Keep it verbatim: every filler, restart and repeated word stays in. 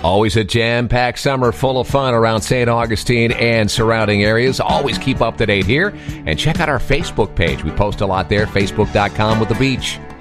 Always a jam-packed summer full of fun around Saint Augustine and surrounding areas. Always keep up to date here and check out our Facebook page. We post a lot there, facebook dot com with the beach.